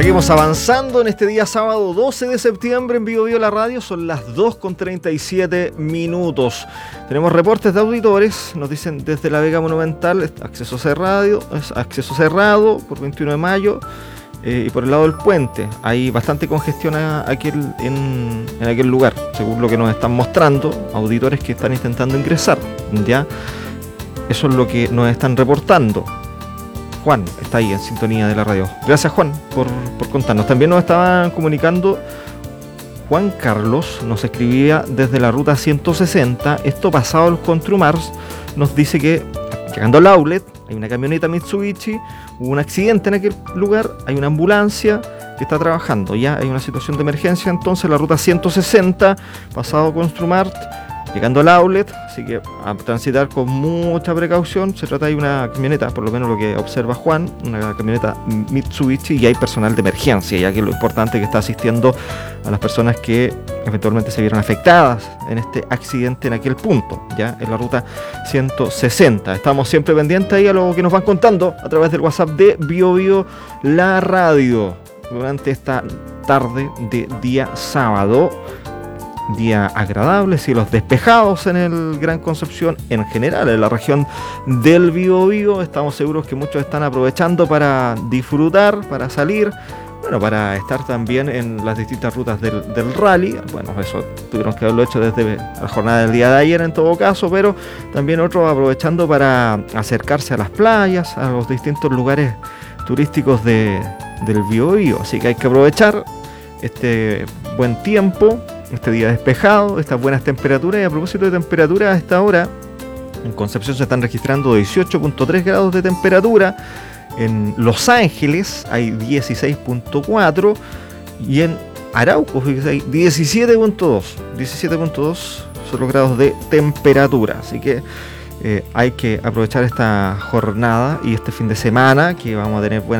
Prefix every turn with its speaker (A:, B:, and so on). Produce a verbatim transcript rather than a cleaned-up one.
A: Seguimos avanzando en este día sábado doce de septiembre en Bio Bio la Radio. Son las dos con treinta y siete minutos. Tenemos reportes de auditores. Nos dicen desde la Vega Monumental, acceso cerrado, acceso cerrado por veintiuno de mayo eh, y por el lado del puente. Hay bastante congestión a, aquel, en, en aquel lugar, según lo que nos están mostrando auditores que están intentando ingresar. ¿Ya? Eso es lo que nos están reportando. Juan está ahí en sintonía de la radio. Gracias, Juan, por, por contarnos. También nos estaban comunicando, Juan Carlos nos escribía desde la ruta ciento sesenta, esto pasado el Contrumars, nos dice que llegando al outlet hay una camioneta Mitsubishi, hubo un accidente en aquel lugar, hay una ambulancia que está trabajando, ya hay una situación de emergencia, entonces la ruta ciento sesenta, pasado Contrumars, llegando al outlet, así que a transitar con mucha precaución. Se trata de una camioneta, por lo menos lo que observa Juan, una camioneta Mitsubishi, y hay personal de emergencia, ya que lo importante es que está asistiendo a las personas que eventualmente se vieron afectadas en este accidente en aquel punto, ya en la ruta ciento sesenta. Estamos siempre pendientes ahí a lo que nos van contando a través del WhatsApp de Bio Bio la Radio durante esta tarde de día sábado. Día agradable, cielos despejados en el Gran Concepción, en general en la región del Biobío. Estamos seguros que muchos están aprovechando para disfrutar, para salir, bueno, para estar también en las distintas rutas del, del rally. Bueno, eso tuvieron que haberlo hecho desde la jornada del día de ayer en todo caso, pero también otros aprovechando para acercarse a las playas, a los distintos lugares turísticos de, del Biobío. Así que hay que aprovechar este buen tiempo, este día despejado, estas buenas temperaturas. Y a propósito de temperatura, a esta hora en Concepción se están registrando dieciocho punto tres grados de temperatura. En Los Ángeles hay dieciséis punto cuatro y en Arauco, fíjese, hay diecisiete punto dos. diecisiete punto dos son los grados de temperatura. Así que eh, hay que aprovechar esta jornada y este fin de semana, que vamos a tener buenas